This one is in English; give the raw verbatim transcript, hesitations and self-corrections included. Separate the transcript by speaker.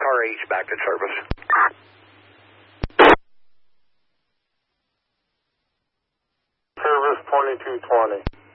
Speaker 1: car H back in service.
Speaker 2: Service twenty-two twenty.